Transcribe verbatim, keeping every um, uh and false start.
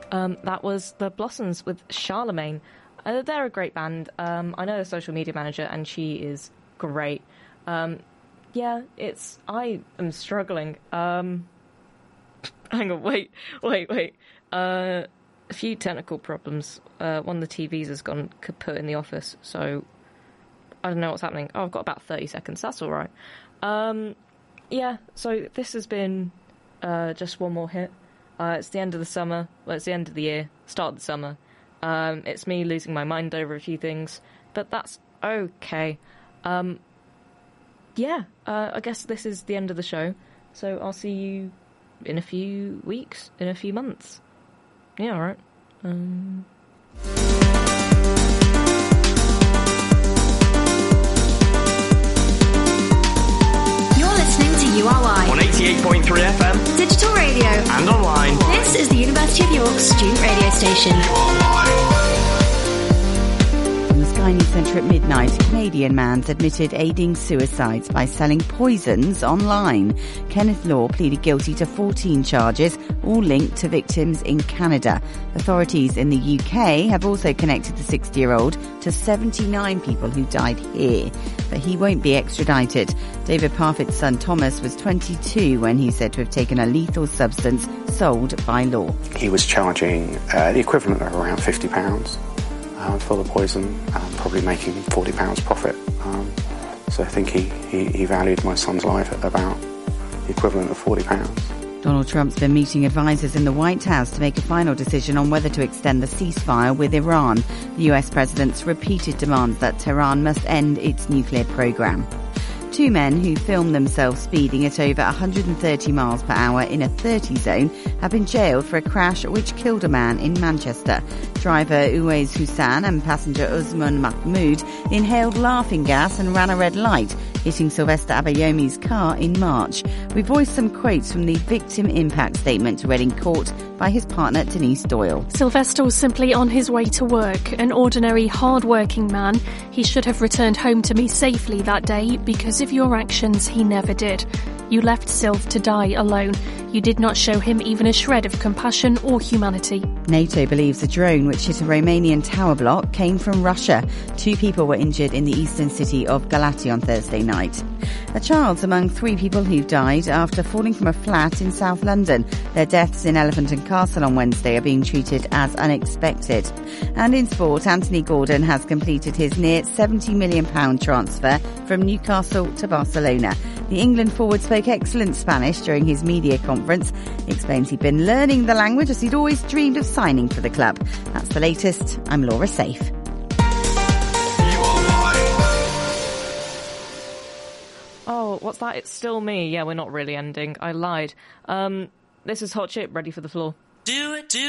Um, that was The Blossoms with Charlemagne. Uh, they're a great band. Um, I know the social media manager, and she is great. Um, yeah, it's... I am struggling. Um, hang on, wait, wait, wait. Uh, a few technical problems. Uh, one of the T Vs has gone kaput in the office, so I don't know what's happening. Oh, I've got about thirty seconds. That's all right. Um, yeah, so this has been uh, just one more hit. Uh, it's the end of the summer. Well, it's the end of the year, start of the summer. Um, it's me losing my mind over a few things, but that's okay. Um, yeah, uh, I guess this is the end of the show, so I'll see you in a few weeks, in a few months. Yeah, all right. Um... You're listening to U R Y on eighty-eight point three F M, digital radio, and online. This is the University of York student radio station. In the Sky News Centre at midnight, a Canadian man's admitted aiding suicides by selling poisons online. Kenneth Law pleaded guilty to fourteen charges, all linked to victims in Canada. Authorities in the U K have also connected the sixty-year-old to seventy-nine people who died here, but he won't be extradited. David Parfitt's son Thomas was twenty-two when he's said to have taken a lethal substance sold by Law. He was charging uh, the equivalent of around fifty pounds uh, for the poison, um, probably making forty pounds profit. Um, so I think he, he, he valued my son's life at about the equivalent of forty pounds. Donald Trump's been meeting advisors in the White House to make a final decision on whether to extend the ceasefire with Iran. The U S president's repeated demands that Tehran must end its nuclear program. Two men who filmed themselves speeding at over one hundred thirty miles per hour in a thirty zone have been jailed for a crash which killed a man in Manchester. Driver Uwais Hussan and passenger Usman Mahmood inhaled laughing gas and ran a red light, hitting Sylvester Abayomi's car in March. We voiced some quotes from the victim impact statement read in court by his partner Denise Doyle. Sylvester was simply on his way to work, an ordinary, hard-working man. He should have returned home to me safely that day. Because of your actions, he never did. You left Sylv to die alone. You did not show him even a shred of compassion or humanity. NATO believes a drone which hit a Romanian tower block came from Russia. Two people were injured in the eastern city of Galati on Thursday night. A child's among three people who've died after falling from a flat in South London. Their deaths in Elephant and Castle on Wednesday are being treated as unexpected. And in sport, Anthony Gordon has completed his near seventy million pounds transfer from Newcastle to Barcelona. The England forward spoke excellent Spanish during his media conference. He explains he'd been learning the language as he'd always dreamed of signing for the club. That's the latest. I'm Laura Safe. Oh, what's that? It's still me. Yeah, we're not really ending. I lied. Um, this is Hot Chip, ready for the floor. Do it, do